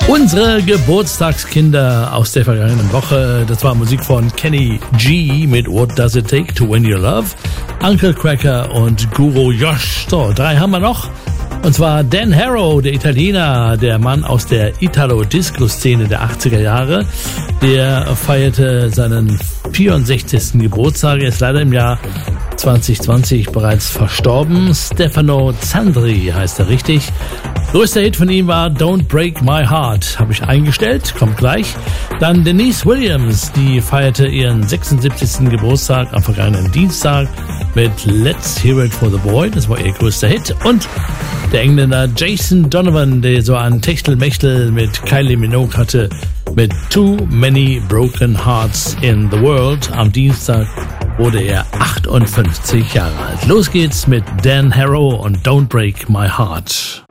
Unsere Geburtstagskinder aus der vergangenen Woche, das war Musik von Kenny G mit What Does It Take to Win Your Love, Uncle Cracker und Guru Josh. So, 3 haben wir noch. Und zwar Dan Harrow, der Italiener, der Mann aus der Italo-Disco-Szene der 80er Jahre. Der feierte seinen 64. Geburtstag. Er ist leider im Jahr 2020 bereits verstorben. Stefano Zandri heißt er richtig. Größter Hit von ihm war Don't Break My Heart. Habe ich eingestellt, kommt gleich. Dann Denise Williams, die feierte ihren 76. Geburtstag am vergangenen Dienstag mit Let's Hear It for the Boy. Das war ihr größter Hit. Und der Engländer Jason Donovan, der so ein Techtelmechtel mit Kylie Minogue hatte, mit Too Many Broken Hearts in the World. Am Dienstag wurde er 58 Jahre alt. Los geht's mit Dan Harrow und Don't Break My Heart.